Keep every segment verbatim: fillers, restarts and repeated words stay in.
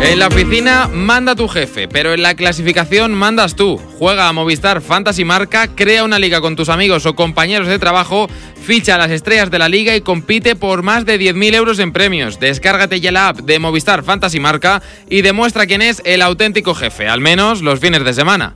En la oficina manda tu jefe, pero en la clasificación mandas tú. Juega a Movistar Fantasy Marca, crea una liga con tus amigos o compañeros de trabajo, ficha a las estrellas de la liga y compite por más de diez mil euros en premios. Descárgate ya la app de Movistar Fantasy Marca y demuestra quién es el auténtico jefe, al menos los fines de semana.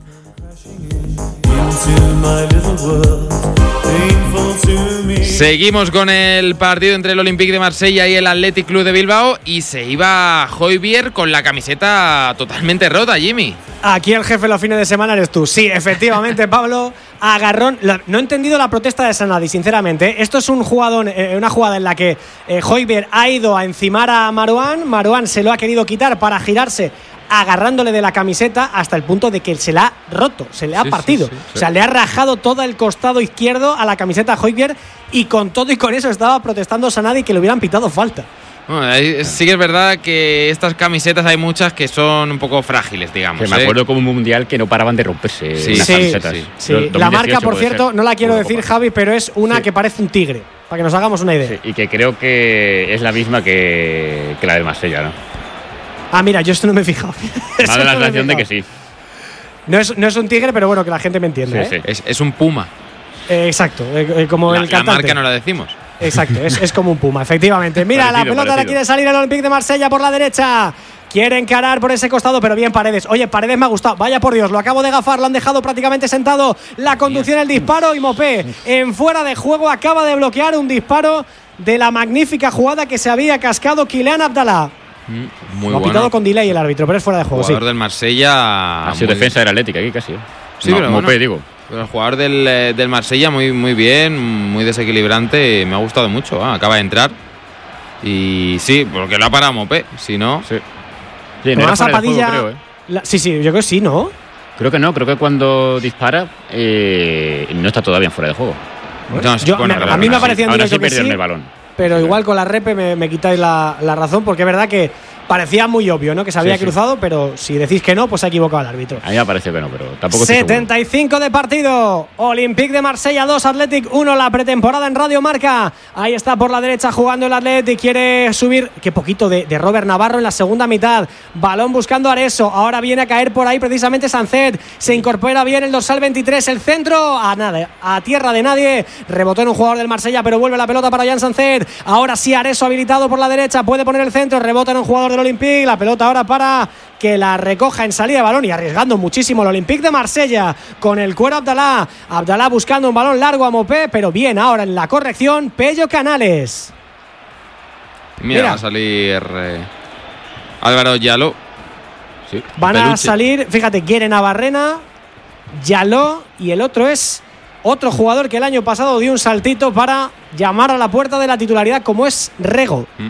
Seguimos con el partido entre el Olympique de Marsella y el Athletic Club de Bilbao y se iba Højbjerg con la camiseta totalmente rota, Jimmy. Aquí el jefe los fines de semana eres tú. Sí, efectivamente, Pablo. Agarrón. No he entendido la protesta de Sanadi, sinceramente. Esto es un jugador, eh, una jugada en la que eh, Højbjerg ha ido a encimar a Marouane. Marouane se lo ha querido quitar para girarse, agarrándole de la camiseta hasta el punto de que se le ha roto, se le ha sí, partido. Sí, sí, sí. O sea, le ha rajado todo el costado izquierdo a la camiseta Højbjerg y con todo y con eso estaba protestando Sanadi que le hubieran pitado falta. Bueno, sí que es verdad que estas camisetas hay muchas que son un poco frágiles, digamos. Que me acuerdo ¿eh? como un mundial que no paraban de romperse sí, las sí, camisetas. Sí, sí. La marca, por cierto, ser. no la quiero decir, Javi, pero es una sí. que parece un tigre, para que nos hagamos una idea. Sí, y que creo que es la misma que, que la del Marsella, ¿no? Ah, mira, yo esto no me he fijado. Me da la sensación de que sí. No es, no es un tigre, pero bueno, que la gente me entiende. Sí, ¿eh? sí. Es, es un puma. Eh, exacto, eh, como la, el cantante. La marca no la decimos. Exacto, es, es como un puma, efectivamente. Mira, parecido, la pelota parecido. La quiere salir el Olympique de Marsella por la derecha. Quiere encarar por ese costado, pero bien Paredes. Oye, Paredes me ha gustado. Vaya por Dios, lo acabo de gafar. Lo han dejado prácticamente sentado. La conducción, el disparo y Mopé en fuera de juego acaba de bloquear un disparo de la magnífica jugada que se había cascado Kylian Abdallah. Muy lo ha bueno. pitado con delay el árbitro, pero es fuera de juego. El jugador sí. del Marsella. Ha sido defensa del Atlético aquí casi. Sí, no, pero Mopé, bueno, digo. Pero el jugador del, del Marsella muy, muy bien, muy desequilibrante. Me ha gustado mucho. Ah, acaba de entrar. Y sí, porque lo ha parado Mopé. Si no. Sí. Sí, no era fuera de juego, creo, ¿eh? la, sí, sí, yo creo que sí, ¿no? Creo que no, creo que cuando dispara eh, no está todavía fuera de juego. Bueno, yo, bueno, me, a mí me ha parecido ahora sí que sí, el balón. Pero sí, igual con la repe me, me quitáis la, la razón, porque es verdad que parecía muy obvio, ¿no? Que se había sí, cruzado, sí. Pero si decís que no, pues se ha equivocado el árbitro. A mí me parece que no, pero tampoco setenta y cinco de partido. Olympique de Marsella dos, Athletic uno, la pretemporada en Radio Marca. Ahí está por la derecha jugando el Athletic. Quiere subir, qué poquito de, de Robert Navarro en la segunda mitad. Balón buscando Areso. Ahora viene a caer por ahí precisamente Sancet. Se incorpora bien el dorsal veintitrés. El centro a nada, a tierra de nadie. Rebotó en un jugador del Marsella, pero vuelve la pelota para Jan Sancet. Ahora sí, Areso habilitado por la derecha. Puede poner el centro. Rebota en un jugador del Olympique. La pelota ahora para que la recoja en salida de balón y arriesgando muchísimo el Olympique de Marsella con el cuero Abdallah. Abdallah buscando un balón largo a Mopé, pero bien ahora en la corrección Pello Canales. Mira, Mira. va a salir eh, Álvaro Yaló. Sí. Van Peluche. a salir, fíjate, Guere Navarrena, Yaló y el otro es otro jugador que el año pasado dio un saltito para llamar a la puerta de la titularidad, como es Rego. Mm.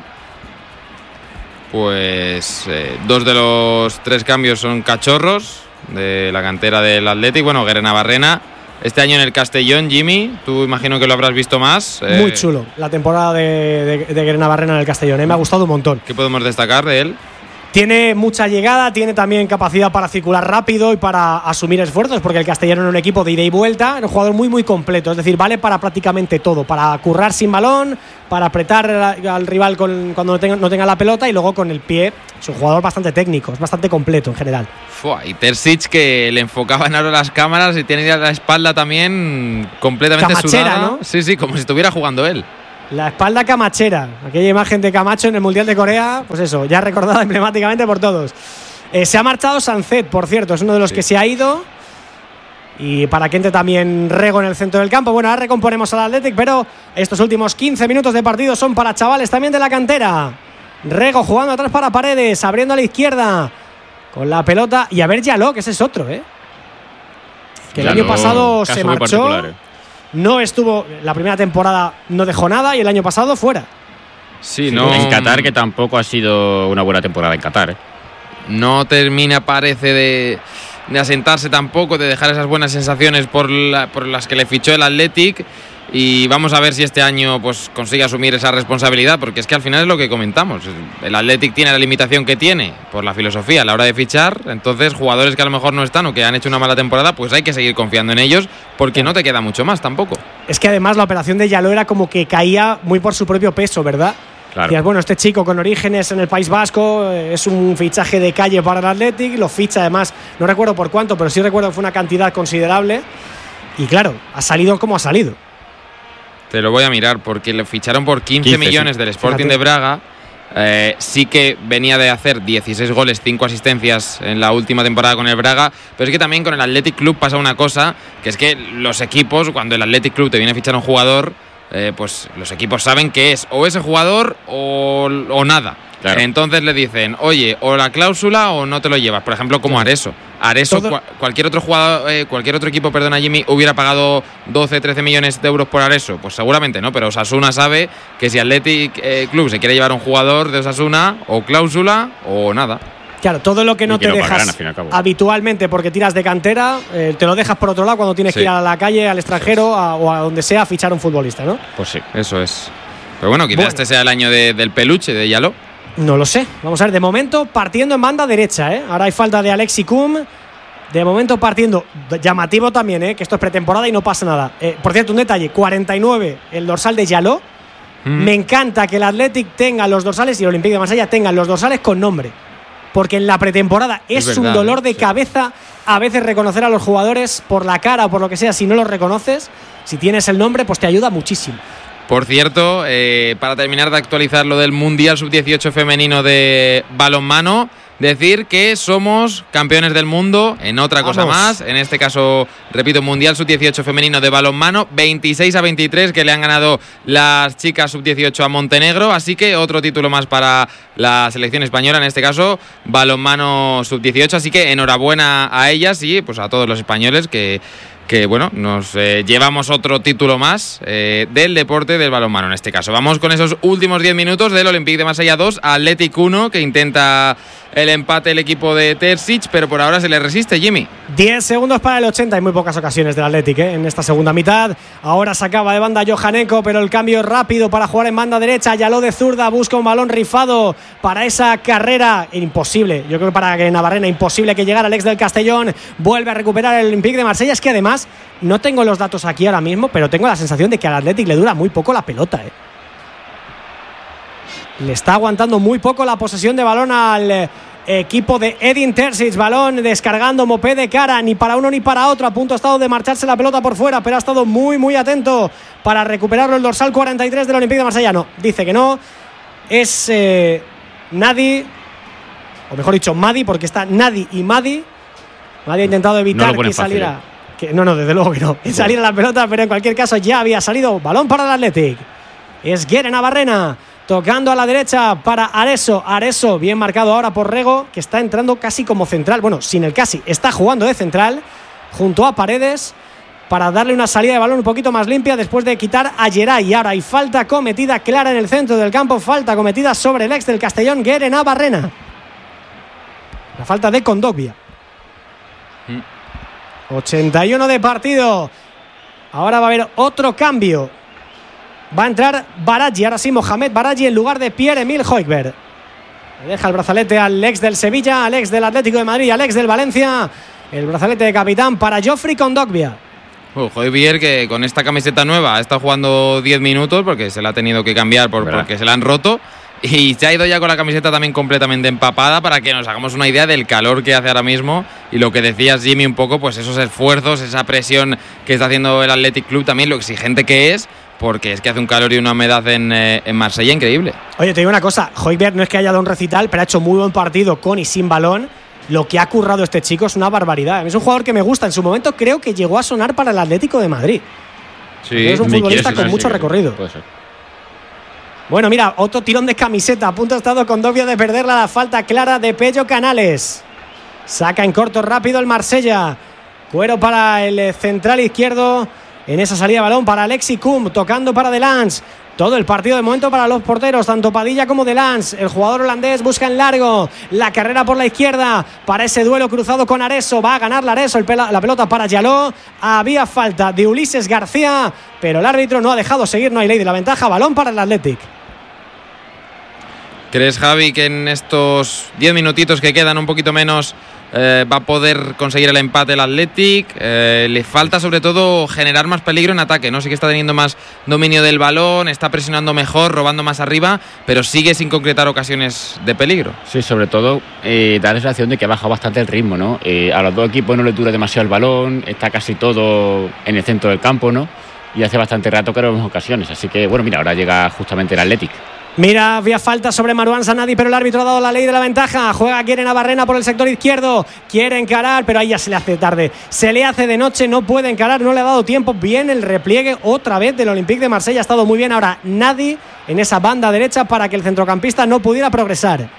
Pues eh, dos de los tres cambios son cachorros de la cantera del Athletic. Bueno, Guere Navarrena, este año en el Castellón, Jimmy, tú imagino que lo habrás visto más. Eh, Muy chulo la temporada de, de, de Guere Navarrena en el Castellón, eh, me ha gustado un montón. ¿Qué podemos destacar de él? Tiene mucha llegada, tiene también capacidad para circular rápido y para asumir esfuerzos, porque el Castellano es un equipo de ida y vuelta, es un jugador muy muy completo, es decir, vale para prácticamente todo, para currar sin balón, para apretar al rival con, cuando no tenga, no tenga la pelota y luego con el pie. Es un jugador bastante técnico, es bastante completo en general. Fua, y Terzic, que le enfocaban ahora las cámaras y tiene la espalda también completamente Camachera, sudada, ¿no? Sí, sí, como si estuviera jugando él. La espalda camachera, aquella imagen de Camacho en el Mundial de Corea, pues eso, ya recordada emblemáticamente por todos. Eh, se ha marchado Sancet, por cierto, es uno de los sí. que se ha ido. Y para que entre también Rego en el centro del campo. Bueno, ahora recomponemos al Athletic, pero estos últimos quince minutos de partido son para chavales también de la cantera. Rego jugando atrás para Paredes, abriendo a la izquierda con la pelota. Y a ver Yaló, que ese es otro, ¿eh? Que Yaló, el año pasado se marchó. ¿eh? No estuvo, la primera temporada no dejó nada y el año pasado fuera. Sí, sí, no. En Qatar, que tampoco ha sido una buena temporada en Qatar, ¿eh? No termina, parece, de, de asentarse tampoco, de dejar esas buenas sensaciones por, la, por las que le fichó el Athletic. Y vamos a ver si este año pues consigue asumir esa responsabilidad, porque es que al final es lo que comentamos. El Athletic tiene la limitación que tiene por la filosofía a la hora de fichar. Entonces, jugadores que a lo mejor no están o que han hecho una mala temporada, pues hay que seguir confiando en ellos, porque no te queda mucho más tampoco. Es que además la operación de Yaló era como que caía muy por su propio peso, ¿verdad? Claro. Decías, bueno, este chico con orígenes en el País Vasco eh, es un fichaje de calle para el Athletic, lo ficha además, no recuerdo por cuánto, pero sí recuerdo que fue una cantidad considerable. Y claro, ha salido como ha salido. Te lo voy a mirar porque le ficharon por quince, quince millones sí. del Sporting Fíjate. de Braga. Eh, sí que venía de hacer dieciséis goles, cinco asistencias en la última temporada con el Braga, pero es que también con el Athletic Club pasa una cosa, que es que los equipos, cuando el Athletic Club te viene a fichar a un jugador, eh, pues los equipos saben que es o ese jugador o, o nada. Claro. Entonces le dicen, oye, o la cláusula o no te lo llevas. Por ejemplo, como Areso. Areso, Todo... cualquier otro jugador, eh, cualquier otro equipo, perdona Jimmy, hubiera pagado doce, trece millones de euros por Areso. Pues seguramente no, pero Osasuna sabe que si Athletic eh, Club se quiere llevar a un jugador de Osasuna, o cláusula o nada. Claro, todo lo que no que te lo dejas al fin y al cabo. habitualmente porque tiras de cantera, eh, te lo dejas por otro lado cuando tienes sí. que ir a la calle, al extranjero a, o a donde sea a fichar un futbolista, ¿no? Pues sí, eso es. Pero bueno, quizás bueno. este sea el año de, del peluche de Yaló. No lo sé. Vamos a ver, de momento partiendo en banda derecha, ¿eh? Ahora hay falta de Alexi Cum. De momento partiendo, llamativo también, ¿eh? Que esto es pretemporada y no pasa nada. Eh, por cierto, un detalle, cuarenta y nueve el dorsal de Yaló. Mm. Me encanta que el Athletic tenga los dorsales y el Olympique de Marsella tengan los dorsales con nombre. Porque en la pretemporada es, es verdad, un dolor de sí. cabeza a veces reconocer a los jugadores por la cara o por lo que sea. Si no los reconoces, si tienes el nombre, pues te ayuda muchísimo. Por cierto, eh, para terminar de actualizar lo del Mundial sub dieciocho femenino de balonmano, decir que somos campeones del mundo en otra Vamos. cosa más. En este caso, repito, Mundial sub dieciocho femenino de balonmano, veintiséis a veintitrés que le han ganado las chicas sub dieciocho a Montenegro. Así que otro título más para la selección española, en este caso, balonmano sub dieciocho. Así que enhorabuena a ellas y pues a todos los españoles que... que bueno, nos eh, llevamos otro título más eh, del deporte del balonmano en este caso. Vamos con esos últimos diez minutos del Olympique de Marsella dos, Athletic uno, que intenta el empate el equipo de Terzic, pero por ahora se le resiste, Jimmy. diez segundos para el ochenta, hay muy pocas ocasiones del Athletic ¿eh? en esta segunda mitad. Ahora sacaba de banda Johanenko, pero el cambio rápido para jugar en banda derecha. Yaló de zurda, busca un balón rifado para esa carrera imposible. Yo creo que para que Navarrena, imposible que llegara el ex del Castellón. Vuelve a recuperar el Olympique de Marsella. Es que además no tengo los datos aquí ahora mismo, pero tengo la sensación de que al Athletic le dura muy poco la pelota, ¿eh? Le está aguantando muy poco la posesión de balón al eh, equipo de Edin Terzic. Balón descargando Mopé de cara, ni para uno ni para otro. A punto ha estado de marcharse la pelota por fuera, pero ha estado muy, muy atento para recuperarlo el dorsal cuarenta y tres del Olympique de Marsella. No, dice que no. Es eh, Nadi, o mejor dicho, Madi, porque está Nadi y Madi. Madi ha intentado evitar no que saliera. Que, no, no, desde luego que no. Que saliera la pelota, pero en cualquier caso ya había salido. Balón para el Athletic. Es Guere Navarrena. Tocando a la derecha para Areso. Areso, bien marcado ahora por Rego, que está entrando casi como central. Bueno, sin el casi. Está jugando de central junto a Paredes para darle una salida de balón un poquito más limpia después de quitar a Geray. Y ahora hay falta cometida clara en el centro del campo. Falta cometida sobre el ex del Castellón, Guere Navarrena. La falta de Kondogbia. ochenta y uno de partido. Ahora va a haber otro cambio. Va a entrar Baraji, ahora sí Mohamed Baraji en lugar de Pierre-Emile Højbjerg. Le deja el brazalete al ex del Sevilla, al ex del Atlético de Madrid, al ex del Valencia. El brazalete de capitán para Geoffrey Kondogbia. Oh, Højbjerg, que con esta camiseta nueva está jugando diez minutos porque se la ha tenido que cambiar por, porque se la han roto. Y se ha ido ya con la camiseta también completamente empapada para que nos hagamos una idea del calor que hace ahora mismo. Y lo que decías, Jimmy, un poco, pues esos esfuerzos, esa presión que está haciendo el Athletic Club, también lo exigente que es, porque es que hace un calor y una humedad en, eh, en Marsella increíble. Oye, te digo una cosa, Højbjerg no es que haya dado un recital, pero ha hecho muy buen partido con y sin balón. Lo que ha currado este chico es una barbaridad. Es un jugador que me gusta. En su momento creo que llegó a sonar para el Atlético de Madrid. Sí, es un futbolista con mucho recorrido. Puede ser. Bueno, mira, otro tirón de camiseta. A punto ha estado Kondogbia de perderla. La falta clara de Pello Canales. Saca en corto rápido el Marsella. Cuero para el central izquierdo. En esa salida de balón para Alexi Cum. Tocando para Delans. Todo el partido de momento para los porteros, tanto Padilla como Delans. El jugador holandés busca en largo. La carrera por la izquierda para ese duelo cruzado con Areso. Va a ganar la Areso. El pela, la pelota para Yaló. Había falta de Ulises García, pero el árbitro no ha dejado seguir. No hay ley de la ventaja. Balón para el Athletic. ¿Crees, Javi, que en estos diez minutitos que quedan, un poquito menos, eh, va a poder conseguir el empate el Athletic? Eh, le falta sobre todo generar más peligro en ataque, ¿no? Sí que está teniendo más dominio del balón, está presionando mejor, robando más arriba, pero sigue sin concretar ocasiones de peligro. Sí, sobre todo eh, da la sensación de que ha bajado bastante el ritmo, ¿no? Eh, a los dos equipos no les dura demasiado el balón, está casi todo en el centro del campo, ¿no? Y hace bastante rato que no vemos ocasiones, así que, bueno, mira, ahora llega justamente el Athletic. Mira, había falta sobre Marouane Sanadi, pero el árbitro ha dado la ley de la ventaja. Juega Keren Navarrena por el sector izquierdo. Quiere encarar, pero ahí ya se le hace tarde. Se le hace de noche, no puede encarar, no le ha dado tiempo. Bien el repliegue otra vez del Olympique de Marsella. Ha estado muy bien ahora Nadi en esa banda derecha para que el centrocampista no pudiera progresar.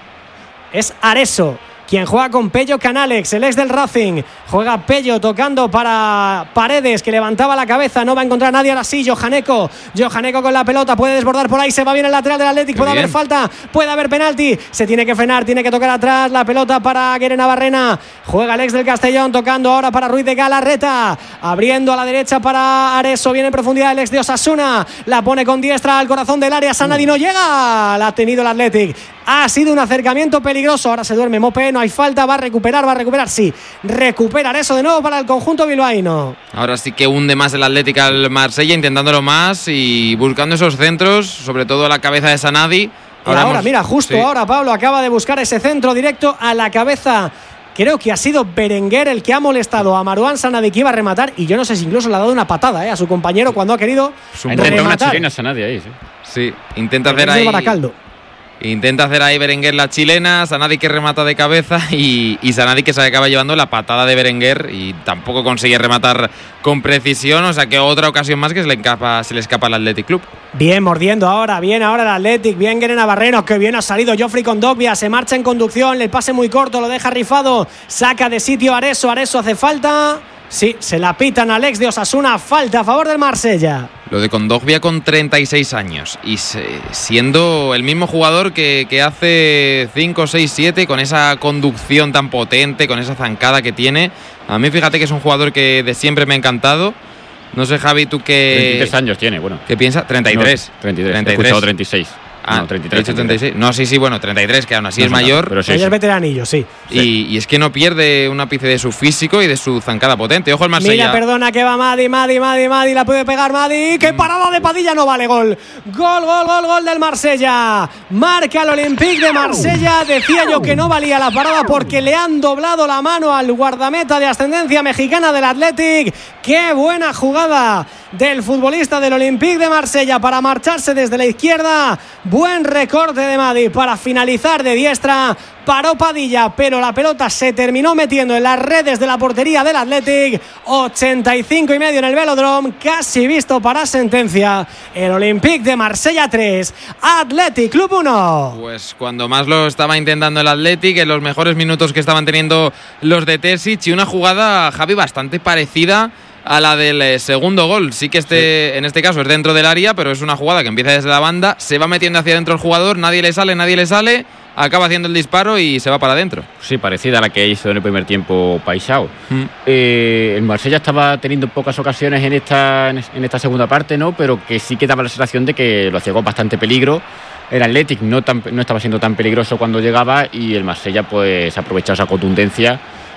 Es Areso quien juega con Pello Canalex, el ex del Racing. Juega Pello tocando para Paredes, que levantaba la cabeza. No va a encontrar a nadie ahora sí. Johaneco. Johaneco con la pelota. Puede desbordar por ahí. Se va bien el lateral del Athletic. Puede haber falta. Puede haber penalti. Se tiene que frenar. Tiene que tocar atrás. La pelota para Keren Navarrena. Juega el ex del Castellón. Tocando ahora para Ruiz de Galarreta. Abriendo a la derecha para Areso. Viene en profundidad el ex de Osasuna. La pone con diestra al corazón del área. Sanadi no llega. La ha tenido el Athletic. Ha sido un acercamiento peligroso. Ahora se duerme Mope. No hay falta. Va a recuperar. Va a recuperar. Sí. Recuperar eso de nuevo para el conjunto bilbaíno. Ahora sí que hunde más el Atlético al Marsella, intentándolo más y buscando esos centros, sobre todo a la cabeza de Sanadi. Ahora, ahora hemos... mira, justo sí. Ahora Pablo acaba de buscar ese centro directo a la cabeza. Creo que ha sido Berenguer el que ha molestado a Marouane Sanadi, que iba a rematar, y yo no sé si incluso le ha dado una patada eh, a su compañero cuando ha querido ha rematar. Una chilena Sanadi ahí, sí. Sí, intenta hacer ahí... Baracaldo. Intenta hacer ahí Berenguer la chilena, Sanadi que remata de cabeza y, y Sanadi que se acaba llevando la patada de Berenguer y tampoco consigue rematar con precisión, o sea que otra ocasión más que se le escapa, se le escapa al Athletic Club. Bien mordiendo ahora, bien ahora el Athletic, bien Keren Navarrena, que bien ha salido Joffrey Kondogbia, se marcha en conducción, el pase muy corto, lo deja rifado, saca de sitio Areso, Areso hace falta... Sí, se la pitan al ex de Osasuna, falta a favor del Marsella. Lo de Kondogbia con treinta y seis años y se, siendo el mismo jugador que, que hace cinco, seis, siete, con esa conducción tan potente, con esa zancada que tiene. A mí fíjate que es un jugador que de siempre me ha encantado. No sé, Javi, tú qué... treinta y tres años tiene, bueno. ¿Qué piensas? treinta y tres. No, treinta y tres, treinta y tres. He escuchado treinta y seis. Ah, no, treinta y tres, treinta y seis. No, sí, sí, bueno, treinta y tres, que aún así no es nada, mayor. Pero sí, sí. sí. Es veteranillo, sí. Y, sí. y es que no pierde un ápice de su físico y de su zancada potente. Ojo el Marsella. Mira, perdona que va Madi, Madi, Madi, Madi, la puede pegar Madi. ¡Qué parada de Padilla! No vale, gol. Gol, gol, gol, gol del Marsella. Marca el Olympique de Marsella. Decía yo que no valía la parada porque le han doblado la mano al guardameta de ascendencia mexicana del Athletic. ¡Qué buena jugada del futbolista del Olympique de Marsella para marcharse desde la izquierda! Buen recorte de Madi para finalizar de diestra. Paró Padilla, pero la pelota se terminó metiendo en las redes de la portería del Athletic. ochenta y cinco y medio en el Velodrome, casi visto para sentencia. El Olympique de Marsella tres, Athletic Club uno. Pues cuando más lo estaba intentando el Athletic, en los mejores minutos que estaban teniendo los de Terzic, y una jugada, Javi, bastante parecida a la del segundo gol. Sí que este, sí. en este caso es dentro del área, pero es una jugada que empieza desde la banda, se va metiendo hacia adentro el jugador, nadie le sale, nadie le sale, acaba haciendo el disparo y se va para adentro. Sí, parecida a la que hizo en el primer tiempo Paisao. Mm. Eh, el Marsella estaba teniendo pocas ocasiones en esta, en esta segunda parte, ¿no? Pero que sí que daba la sensación de que lo hacía con bastante peligro. El Athletic no, tan, no estaba siendo tan peligroso cuando llegaba y el Marsella pues ha aprovechado esa contundencia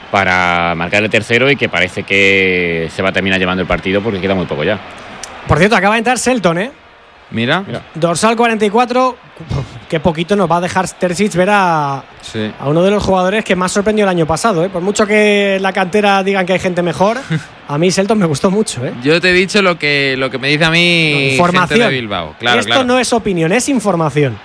para marcar el tercero y que parece que se va a terminar llevando el partido porque queda muy poco ya. Por cierto, acaba de entrar Selton, ¿eh? Mira. Mira. Dorsal cuarenta y cuatro. Qué poquito nos va a dejar Terzic ver a, sí. a uno de los jugadores que más sorprendió el año pasado, ¿eh? Por mucho que en la cantera digan que hay gente mejor, a mí Selton me gustó mucho, ¿eh? Yo te he dicho lo que, lo que me dice a mí no, información. Gente de Bilbao. Claro, Esto claro. no es opinión, es información.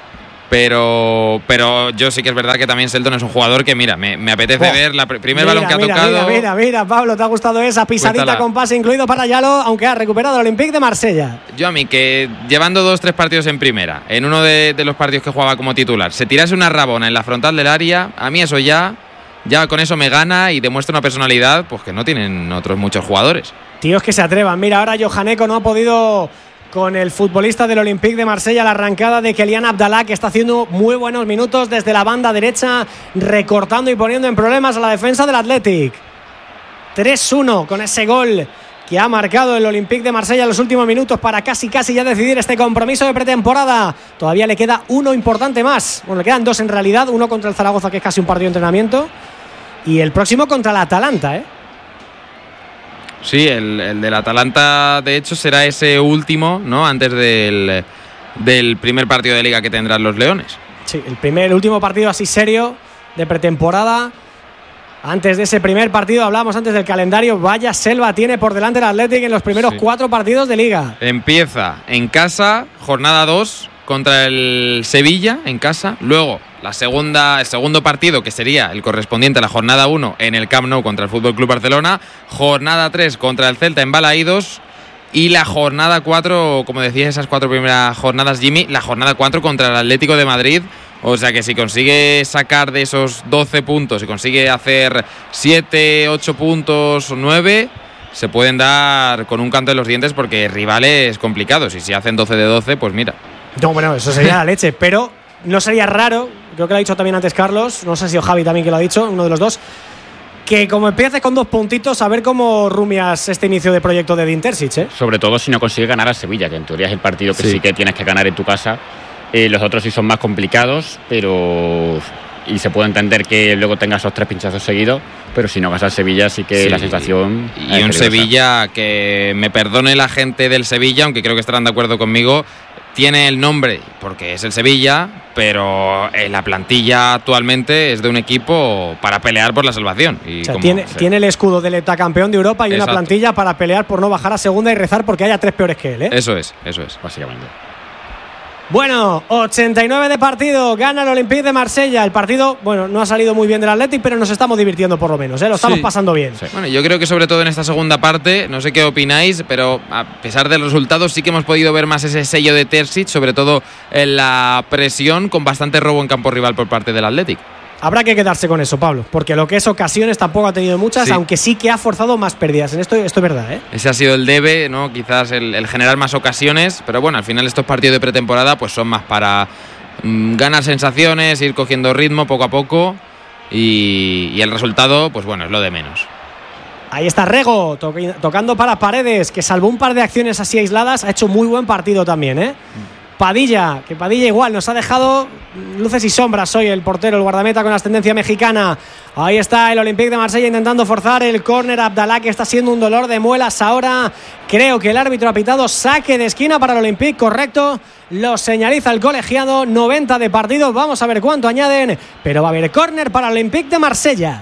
Pero, pero yo sí que es verdad que también Selton es un jugador que, mira, me, me apetece oh. ver el pr- primer mira, balón que mira, ha tocado. Mira, mira, mira, Pablo, ¿te ha gustado esa pisadita Cuéntala. Con pase incluido para Yalo, aunque ha recuperado el Olympique de Marsella? Yo a mí, que llevando dos, tres partidos en primera, en uno de, de los partidos que jugaba como titular, se tirase una rabona en la frontal del área, a mí eso ya, ya con eso me gana y demuestra una personalidad pues que no tienen otros muchos jugadores. Tíos que se atrevan. Mira, ahora Johaneco no ha podido con el futbolista del Olympique de Marsella, la arrancada de Kelian Abdallah, que está haciendo muy buenos minutos desde la banda derecha, recortando y poniendo en problemas a la defensa del Athletic. tres uno con ese gol que ha marcado el Olympique de Marsella en los últimos minutos para casi casi ya decidir este compromiso de pretemporada. Todavía le queda uno importante más. Bueno, le quedan dos en realidad. Uno contra el Zaragoza, que es casi un partido de entrenamiento, y el próximo contra el Atalanta, ¿eh? Sí, el, el del Atalanta, de hecho, será ese último, ¿no? Antes del, del primer partido de Liga que tendrán los Leones. Sí, el primer, el último partido así serio de pretemporada. Antes de ese primer partido, hablábamos antes del calendario, vaya selva tiene por delante el Athletic en los primeros sí. cuatro partidos de Liga. Empieza en casa, jornada dos, contra el Sevilla, en casa. Luego, la segunda, el segundo partido, que sería el correspondiente a la jornada uno, en el Camp Nou contra el F C Barcelona. Jornada tres contra el Celta en Balaídos. Y la jornada cuatro, como decías, esas cuatro primeras jornadas, Jimmy, la jornada cuatro contra el Atlético de Madrid. O sea que si consigue sacar de esos doce puntos, si consigue hacer siete, ocho puntos o nueve, se pueden dar con un canto de los dientes, porque rivales complicados. Y si hacen doce de doce, pues mira. No, bueno, eso sería la leche, pero no sería raro, creo que lo ha dicho también antes Carlos, no sé si o Javi también que lo ha dicho, uno de los dos, que como empieces con dos puntitos, a ver cómo rumias este inicio de proyecto de Dintersic, ¿eh? Sobre todo si no consigue ganar a Sevilla, que en teoría es el partido que sí, sí que tienes que ganar en tu casa. Eh, los otros sí son más complicados, pero y se puede entender que luego tenga esos tres pinchazos seguidos, pero si no ganas al Sevilla sí que sí, la sensación y un peligrosa. Sevilla que, me perdone la gente del Sevilla, aunque creo que estarán de acuerdo conmigo, tiene el nombre porque es el Sevilla, pero en la plantilla actualmente es de un equipo para pelear por la salvación. Y o sea, como, tiene, sí. tiene el escudo del heptacampeón de Europa y Exacto. una plantilla para pelear por no bajar a segunda y rezar porque haya tres peores que él, ¿eh? Eso es, eso es, básicamente. Bueno, ochenta y nueve de partido, gana el Olympique de Marsella. El partido, bueno, no ha salido muy bien del Athletic, pero nos estamos divirtiendo por lo menos, ¿eh? Lo estamos sí. pasando bien. Sí. Bueno, yo creo que sobre todo en esta segunda parte, no sé qué opináis, pero a pesar del resultado sí que hemos podido ver más ese sello de Terzic, sobre todo en la presión, con bastante robo en campo rival por parte del Athletic. Habrá que quedarse con eso, Pablo, porque lo que es ocasiones tampoco ha tenido muchas, sí. aunque sí que ha forzado más pérdidas. En esto, esto es verdad, ¿eh? Ese ha sido el debe, ¿no? Quizás el, el generar más ocasiones, pero bueno, al final estos partidos de pretemporada pues son más para mmm, ganar sensaciones, ir cogiendo ritmo poco a poco y, y el resultado, pues bueno, es lo de menos. Ahí está Rego, to- tocando para Paredes, que salvó un par de acciones así aisladas, ha hecho muy buen partido también, ¿eh? Mm. Padilla, que Padilla igual nos ha dejado luces y sombras hoy el portero, el guardameta con ascendencia mexicana. Ahí está el Olympique de Marsella intentando forzar el córner. Abdalá, que está siendo un dolor de muelas ahora. Creo que el árbitro ha pitado saque de esquina para el Olympique, correcto. Lo señaliza el colegiado. noventa de partido, vamos a ver cuánto añaden, pero va a haber córner para el Olympique de Marsella.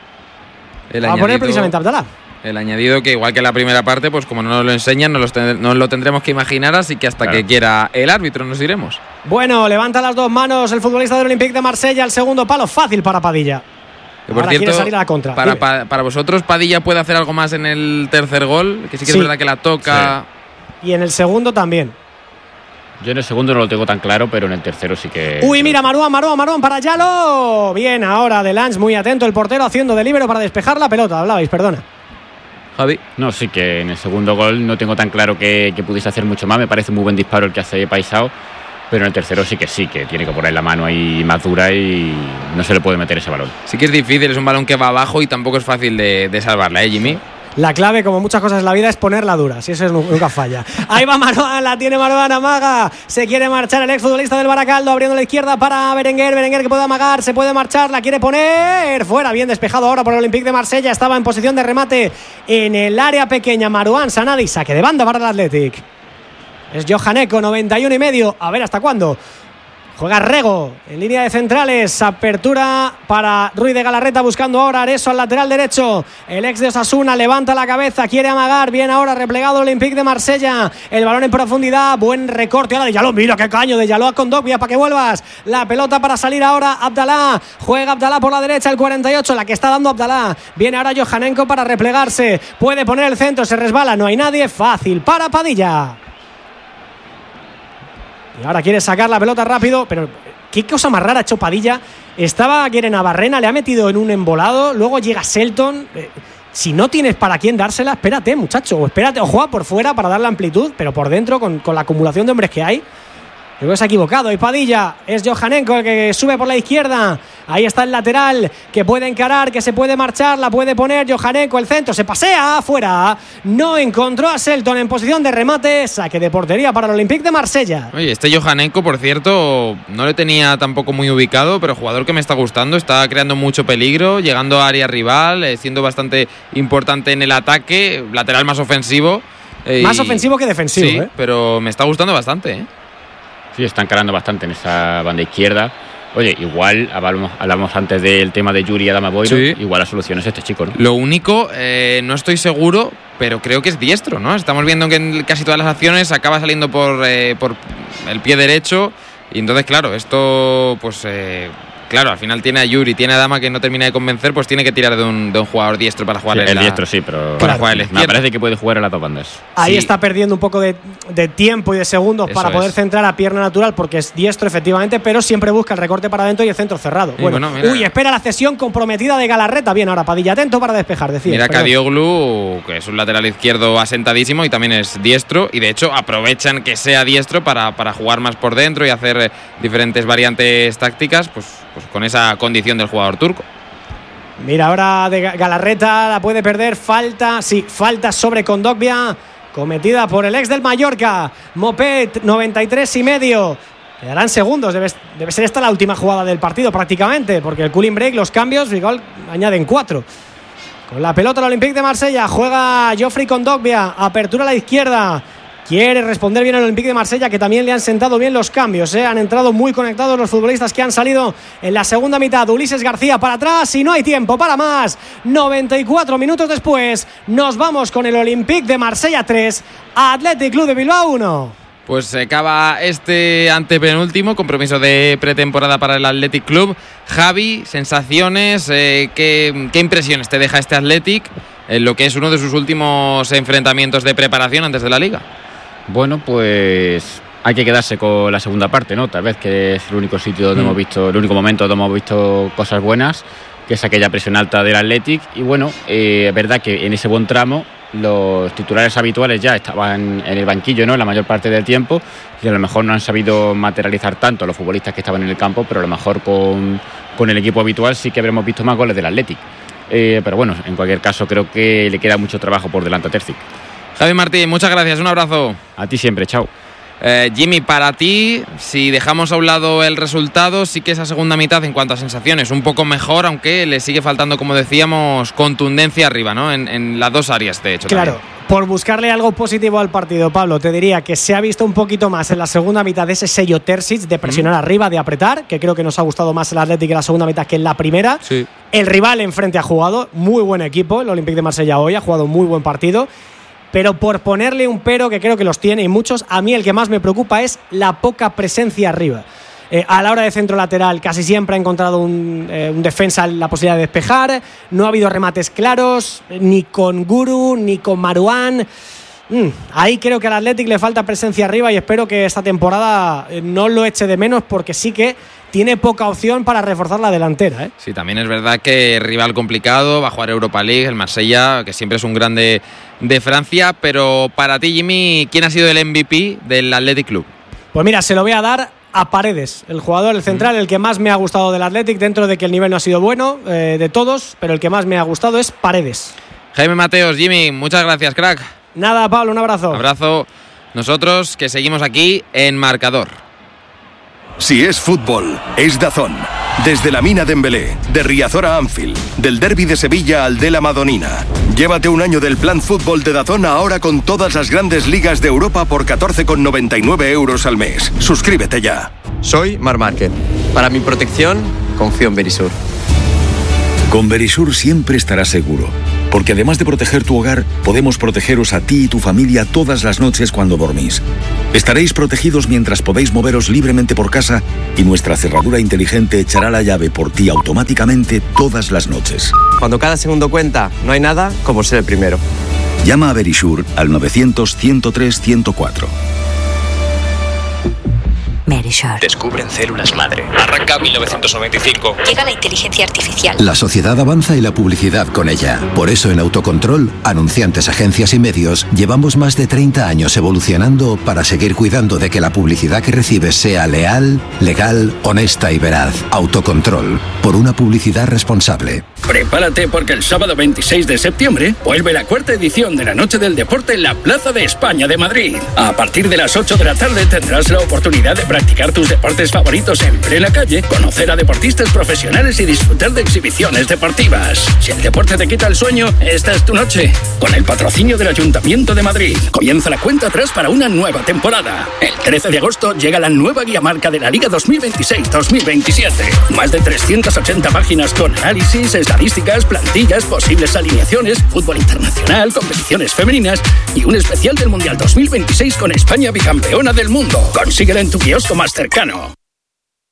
El va añadido... a poner precisamente Abdalá. El añadido que igual que la primera parte, pues como no nos lo enseñan, nos lo, ten- nos lo tendremos que imaginar, así que hasta claro. que quiera el árbitro nos iremos. Bueno, levanta las dos manos el futbolista del Olympique de Marsella, el segundo palo fácil para Padilla. Que por Ahora cierto, quiere salir a la contra. Para, para, para vosotros, Padilla puede hacer algo más en el tercer gol, que sí que sí. es verdad que la toca. Sí. Y en el segundo también. Yo en el segundo no lo tengo tan claro, pero en el tercero sí que... Uy, mira, Marouane, Marouane, Marouane para Yalo. Bien, ahora de Lange, muy atento el portero haciendo de líbero para despejar la pelota. Hablabais, perdona. Javi. No, sí que en el segundo gol no tengo tan claro que, que pudiese hacer mucho más. Me parece muy buen disparo el que hace Paisao, pero en el tercero sí que sí, que tiene que poner la mano ahí más dura y no se le puede meter ese balón. Sí que es difícil, es un balón que va abajo y tampoco es fácil de, de salvarla, ¿eh, Jimmy? La clave, como muchas cosas en la vida, es ponerla dura. Si eso es, nunca falla. Ahí va Marouane, la tiene Marouane, amaga. Se quiere marchar el exfutbolista del Baracaldo, abriendo la izquierda para Berenguer. Berenguer que puede amagar, se puede marchar, la quiere poner fuera. Bien despejado ahora por el Olympique de Marsella. Estaba en posición de remate en el área pequeña. Marouane, Sanadi, saque de banda para el Athletic. Es Johaneco, noventa y uno y medio. A ver hasta cuándo. Juega Rego en línea de centrales. Apertura para Ruiz de Galarreta, buscando ahora Areso al lateral derecho. El ex de Osasuna levanta la cabeza, quiere amagar. Bien ahora replegado el Olympique de Marsella. El balón en profundidad. Buen recorte ahora de Yaló. Mira qué caño de Yaló a Kondogbia para que vuelvas. La pelota para salir ahora Abdalá. Juega Abdalá por la derecha, el cuarenta y ocho. La que está dando Abdalá. Viene ahora Johanenko para replegarse. Puede poner el centro, se resbala. No hay nadie. Fácil para Padilla. Y ahora quiere sacar la pelota rápido, pero qué cosa más rara ha hecho Padilla. Estaba Guere Navarrena, le ha metido en un embolado, luego llega Shelton. Eh, si no tienes para quién dársela, espérate, muchacho, o espérate, o juega por fuera para darle amplitud, pero por dentro, con, con la acumulación de hombres que hay, Creo que se ha equivocado. Y Padilla, es Johanenko el que sube por la izquierda. Ahí está el lateral que puede encarar, que se puede marchar, la puede poner Johanenko, el centro, se pasea afuera. No encontró a Selton en posición de remate. Saque de portería para el Olympique de Marsella. Oye, este Johanenko, por cierto, no le tenía tampoco muy ubicado, pero jugador que me está gustando, está creando mucho peligro, llegando a área rival, eh, siendo bastante importante en el ataque, lateral más ofensivo. Eh, más y... ofensivo que defensivo, sí, ¿eh? Pero me está gustando bastante, ¿eh? Sí, están encarando bastante en esa banda izquierda. Oye, igual hablamos, hablamos antes del tema de Yuri y Adama Boiro, sí. Igual la solución es este chico, ¿no? Lo único, eh, no estoy seguro, pero creo que es diestro, ¿no? Estamos viendo que en casi todas las acciones acaba saliendo por, eh, por el pie derecho y entonces, claro, esto, pues... Eh, Claro, al final tiene a Yuri, tiene a Adama que no termina de convencer, pues tiene que tirar de un, de un jugador diestro para jugar sí, en el la, diestro, sí, pero para jugar el me parece que puede jugar a las dos bandas. Ahí sí. Está perdiendo un poco de, de tiempo y de segundos Eso para poder es. centrar a pierna natural porque es diestro efectivamente, pero siempre busca el recorte para adentro y el centro cerrado. Bueno, bueno uy, espera la cesión comprometida de Galarreta. Bien, ahora Padilla atento para despejar, decía. Mira Kadioglu, que es un lateral izquierdo asentadísimo y también es diestro, y de hecho aprovechan que sea diestro para, para jugar más por dentro y hacer diferentes variantes tácticas, pues, pues con esa condición del jugador turco. Mira, ahora de Galarreta la puede perder. Falta, sí, falta sobre Kondogbia, cometida por el ex del Mallorca. Mopet, noventa y tres y medio. Quedarán segundos, debe, debe ser esta la última jugada del partido prácticamente, porque el cooling break, los cambios, igual añaden cuatro. Con la pelota el Olympique de Marsella, juega Geoffrey Kondogbia, apertura a la izquierda. Quiere responder bien el Olympique de Marsella, que también le han sentado bien los cambios, ¿eh? Han entrado muy conectados los futbolistas que han salido en la segunda mitad. Ulises García para atrás y no hay tiempo para más. noventa y cuatro minutos después nos vamos con el Olympique de Marsella tres, Athletic Club de Bilbao uno. Pues se acaba este antepenúltimo compromiso de pretemporada para el Athletic Club. Javi, sensaciones, eh, ¿qué, qué impresiones te deja este Athletic en lo que es uno de sus últimos enfrentamientos de preparación antes de la Liga? Bueno, pues hay que quedarse con la segunda parte, ¿no? Tal vez que es el único sitio donde mm. hemos visto, el único momento donde hemos visto cosas buenas, que es aquella presión alta del Athletic. Y bueno, eh, es verdad que en ese buen tramo los titulares habituales ya estaban en el banquillo, ¿no? La mayor parte del tiempo, y a lo mejor no han sabido materializar tanto los futbolistas que estaban en el campo, pero a lo mejor con, con el equipo habitual sí que habremos visto más goles del Athletic. Eh, pero bueno, en cualquier caso creo que le queda mucho trabajo por delante a Terzic. Javi Martín, muchas gracias, un abrazo. A ti siempre, chao. Eh, Jimmy, para ti, si dejamos a un lado el resultado, sí que esa segunda mitad en cuanto a sensaciones un poco mejor, aunque le sigue faltando, como decíamos, contundencia arriba, ¿no? En, en las dos áreas, de hecho. Claro, también. Por buscarle algo positivo al partido, Pablo, te diría que se ha visto un poquito más en la segunda mitad de ese sello Terzic, de presionar mm. arriba, de apretar, que creo que nos ha gustado más el Athletic en la segunda mitad que en la primera. Sí. El rival enfrente ha jugado, muy buen equipo, el Olympique de Marsella hoy ha jugado un muy buen partido. Pero por ponerle un pero, que creo que los tiene y muchos, a mí el que más me preocupa es la poca presencia arriba. Eh, a la hora de centro lateral casi siempre ha encontrado un, eh, un defensa la posibilidad de despejar, no ha habido remates claros, ni con Guru, ni con Marouane. Mm, ahí creo que al Athletic le falta presencia arriba y espero que esta temporada no lo eche de menos, porque sí que tiene poca opción para reforzar la delantera, ¿eh? Sí, también es verdad que rival complicado, va a jugar Europa League, el Marsella, que siempre es un grande de Francia, pero para ti, Jimmy, ¿quién ha sido el M V P del Athletic Club? Pues mira, se lo voy a dar a Paredes, el jugador, el central, mm. el que más me ha gustado del Athletic, dentro de que el nivel no ha sido bueno eh, de todos, pero el que más me ha gustado es Paredes. Jaime Mateos, Jimmy, muchas gracias, crack. Nada, Pablo, un abrazo. Abrazo. Nosotros que seguimos aquí en Marcador. Si es fútbol, es DAZN. Desde la Mina Dembélé, de Riazor a Anfield, del derbi de Sevilla al de la Madonina. Llévate un año del plan fútbol de DAZN ahora con todas las grandes ligas de Europa por catorce con noventa y nueve euros al mes. Suscríbete ya. Soy Marc Márquez. Para mi protección, confío en Verisur. Con Verisur siempre estarás seguro, porque además de proteger tu hogar, podemos protegeros a ti y tu familia todas las noches cuando dormís. Estaréis protegidos mientras podéis moveros libremente por casa y nuestra cerradura inteligente echará la llave por ti automáticamente todas las noches. Cuando cada segundo cuenta, no hay nada como ser el primero. Llama a Verisur al novecientos, ciento tres, ciento cuatro. Merisure. Descubren células madre. Arranca mil novecientos noventa y cinco. Llega la inteligencia artificial. La sociedad avanza y la publicidad con ella. Por eso en Autocontrol, anunciantes, agencias y medios, llevamos más de treinta años evolucionando para seguir cuidando de que la publicidad que recibes sea leal, legal, honesta y veraz. Autocontrol. Por una publicidad responsable. Prepárate porque el sábado veintiséis de septiembre vuelve la cuarta edición de la Noche del Deporte en la Plaza de España de Madrid. A partir de las ocho de la tarde tendrás la oportunidad de practicar tus deportes favoritos en plena calle, conocer a deportistas profesionales y disfrutar de exhibiciones deportivas. Si el deporte te quita el sueño, esta es tu noche. Con el patrocinio del Ayuntamiento de Madrid, comienza la cuenta atrás para una nueva temporada. El trece de agosto llega la nueva guía marca de la Liga dos mil veintiséis dos mil veintisiete. Más de trescientas ochenta páginas con análisis, estadísticas, plantillas, posibles alineaciones, fútbol internacional, competiciones femeninas y un especial del Mundial dos mil veintiséis con España bicampeona del mundo. Consíguela en tu kiosco más cercano.